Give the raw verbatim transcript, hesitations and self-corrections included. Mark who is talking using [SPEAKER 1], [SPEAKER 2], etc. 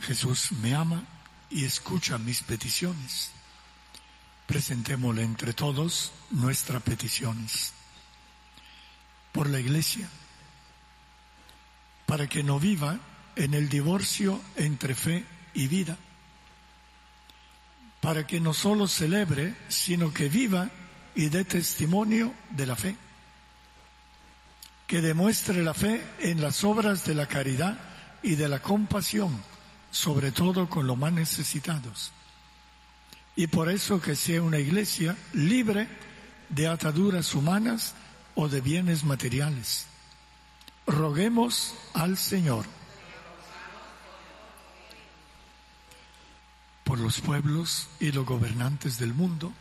[SPEAKER 1] Jesús me ama y escucha mis peticiones. Presentémosle entre todos nuestras peticiones. Por la Iglesia, para que no viva en el divorcio entre fe y vida, para que no solo celebre, sino que viva y dé testimonio de la fe, que demuestre la fe en las obras de la caridad y de la compasión, sobre todo con los más necesitados, y por eso que sea una Iglesia libre de ataduras humanas o de bienes materiales. Roguemos al Señor por los pueblos y los gobernantes del mundo,